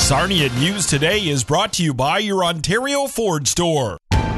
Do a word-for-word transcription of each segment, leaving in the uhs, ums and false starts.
Sarnia News Today is brought to you by your Ontario Ford store.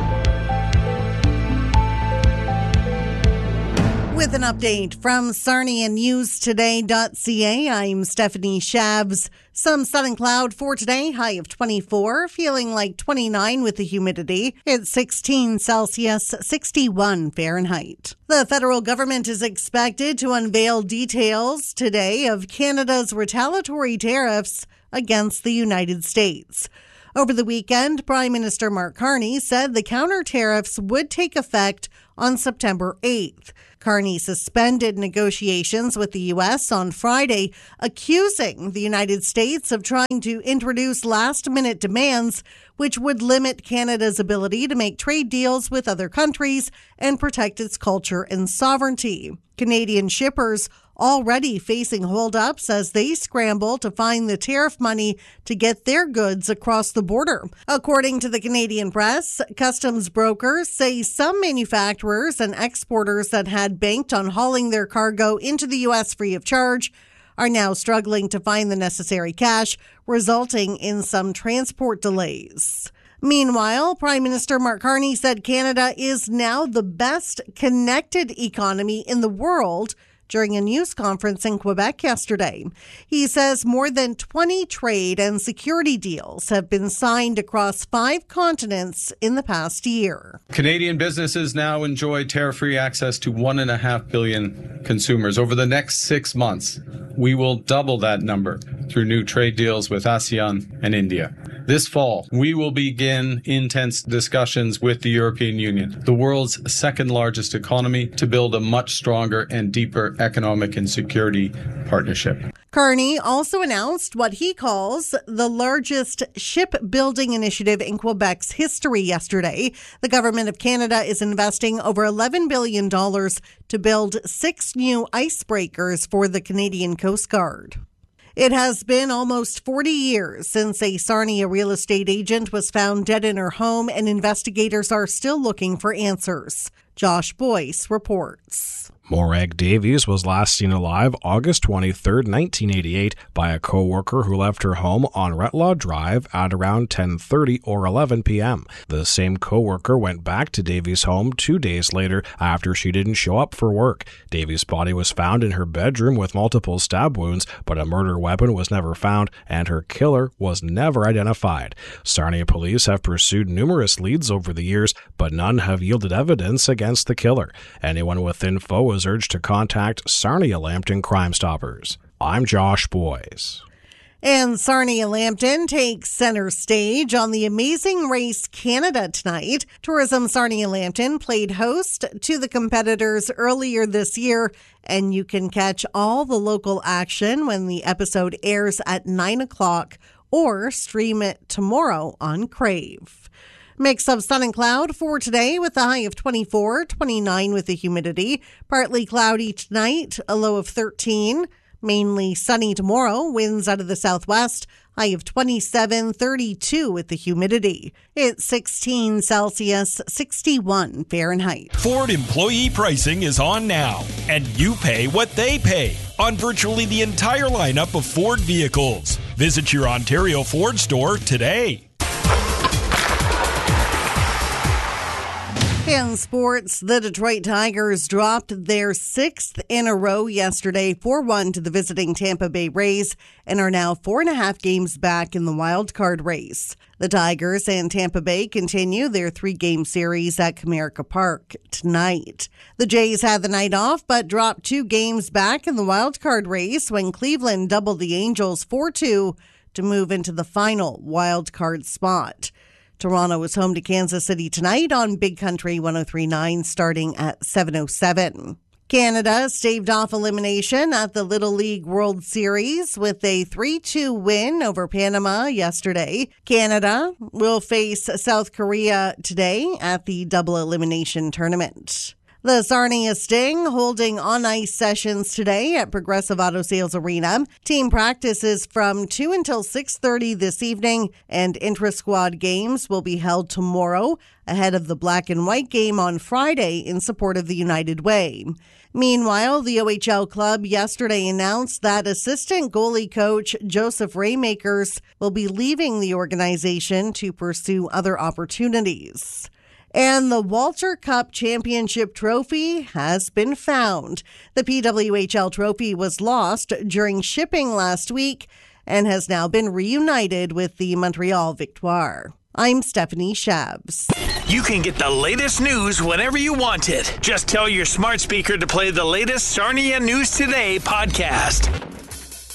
With an update from Sarnia News Today dot C A, I'm Stephanie Shabs. Some sun and cloud for today, high of twenty-four, feeling like twenty-nine with the humidity. It's sixteen Celsius, sixty-one Fahrenheit. The federal government is expected to unveil details today of Canada's retaliatory tariffs against the United States. Over the weekend, Prime Minister Mark Carney said the counter tariffs would take effect on September eighth. Carney suspended negotiations with the U S on Friday, accusing the United States of trying to introduce last-minute demands which would limit Canada's ability to make trade deals with other countries and protect its culture and sovereignty. Canadian shippers already facing holdups as they scramble to find the tariff money to get their goods across the border. According to the Canadian press, customs brokers say some manufacturers and exporters that had banked on hauling their cargo into the U S free of charge are now struggling to find the necessary cash, resulting in some transport delays. Meanwhile, Prime Minister Mark Carney said Canada is now the best connected economy in the world during a news conference in Quebec yesterday. He says more than twenty trade and security deals have been signed across five continents in the past year. Canadian businesses now enjoy tariff-free access to one and a half billion consumers. Over the next six months, we will double that number through new trade deals with ASEAN and India. This fall, we will begin intense discussions with the European Union, the world's second largest economy, to build a much stronger and deeper economic and security partnership. Carney also announced what he calls the largest shipbuilding initiative in Quebec's history yesterday. The Government of Canada is investing over eleven billion dollars to build six new icebreakers for the Canadian Coast Guard. It has been almost forty years since a Sarnia real estate agent was found dead in her home, and investigators are still looking for answers. Josh Boyce reports. Morag Davies was last seen alive August twenty-third, nineteen eighty-eight, by a co-worker who left her home on Retlaw Drive at around ten thirty or eleven p.m. The same co-worker went back to Davies' home two days later after she didn't show up for work. Davies' body was found in her bedroom with multiple stab wounds, but a murder weapon was never found and her killer was never identified. Sarnia police have pursued numerous leads over the years, but none have yielded evidence against the killer. Anyone with info is urged to contact Sarnia Lambton Crime Stoppers. I'm Josh Boyce. And Sarnia Lambton takes center stage on the Amazing Race Canada tonight. Tourism Sarnia Lambton played host to the competitors earlier this year, and you can catch all the local action when the episode airs at nine o'clock or stream it tomorrow on Crave. Mix of sun and cloud for today with a high of twenty-four, twenty-nine with the humidity. Partly cloudy tonight, a low of thirteen. Mainly sunny tomorrow, winds out of the southwest, high of twenty-seven, thirty-two with the humidity. It's sixteen Celsius, sixty-one Fahrenheit. Ford employee pricing is on now, and you pay what they pay on virtually the entire lineup of Ford vehicles. Visit your Ontario Ford store today. In sports, the Detroit Tigers dropped their sixth in a row yesterday, four one to the visiting Tampa Bay Rays, and are now four and a half games back in the wild card race. The Tigers and Tampa Bay continue their three-game series at Comerica Park tonight. The Jays had the night off, but dropped two games back in the wild card race when Cleveland doubled the Angels four two to move into the final wild card spot. Toronto is home to Kansas City tonight on Big Country one oh three point nine starting at seven oh seven. Canada staved off elimination at the Little League World Series with a three two win over Panama yesterday. Canada will face South Korea today at the double elimination tournament. The Sarnia Sting holding on-ice sessions today at Progressive Auto Sales Arena. Team practices from two until six thirty this evening, and intra-squad games will be held tomorrow ahead of the black and white game on Friday in support of the United Way. Meanwhile, the O H L club yesterday announced that assistant goalie coach Joseph Raymakers will be leaving the organization to pursue other opportunities. And the Walter Cup Championship Trophy has been found. The P W H L trophy was lost during shipping last week and has now been reunited with the Montreal Victoire. I'm Stephanie Shabs. You can get the latest news whenever you want it. Just tell your smart speaker to play the latest Sarnia News Today podcast.